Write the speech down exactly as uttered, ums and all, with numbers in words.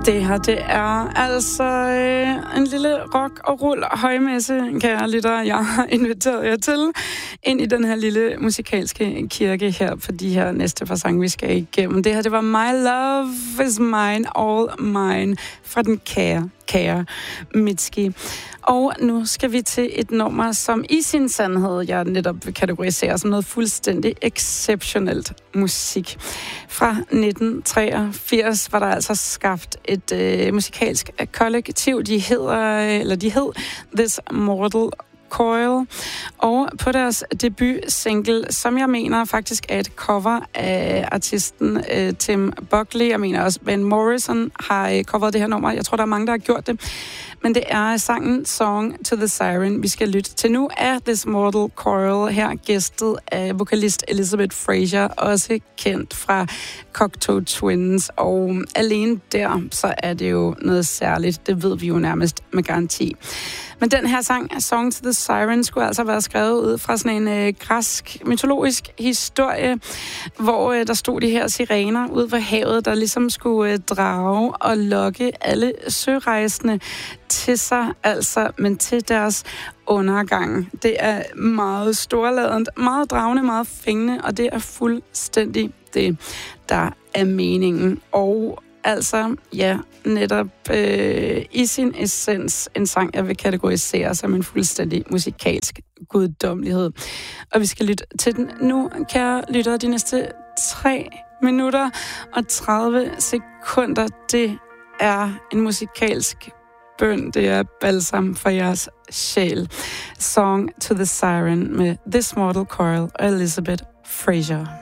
Det her, det er altså øh, en lille rock- og rull højmesse, kære lyttere. Jeg har inviteret jer til ind i den her lille musikalske kirke her på de her næste par sange, vi skal igennem. Det her, det var My Love Is Mine, All Mine fra den kære, kære Mitski. Og nu skal vi til et nummer, som i sin sandhed, jeg netop vil kategorisere som noget fuldstændig exceptionelt musik. Fra nitten treogfirs var der altså skabt et øh, musikalsk kollektiv. De hedder, eller de hed This Mortal Coil, og på deres debut-single, som jeg mener faktisk er et cover af artisten øh, Tim Buckley. Jeg mener også, Ben Morrison har øh, coveret det her nummer. Jeg tror, der er mange, der har gjort det. Men det er sangen Song to the Siren, vi skal lytte til nu af This Mortal Coil, her gæstet af vokalist Elizabeth Fraser, også kendt fra Cocteau Twins. Og alene der, så er det jo noget særligt. Det ved vi jo nærmest med garanti. Men den her sang, Song to the Siren, skulle altså være skrevet ud fra sådan en øh, græsk mytologisk historie, hvor øh, der stod de her sirener ude på havet, der ligesom skulle øh, drage og lokke alle sørejsende til sig, altså, men til deres undergang. Det er meget storladent, meget dragende, meget fængende, og det er fuldstændig det, der er meningen. Og altså, ja, netop øh, i sin essens en sang, jeg vil kategorisere som en fuldstændig musikalsk guddommelighed. Og vi skal lytte til den nu, kære lyttere, de næste tre minutter og tredive sekunder. Det er en musikalsk bøn. Det er balsam for jeres sjæl. Song to the Siren med This Mortal Coil og Elizabeth Fraser.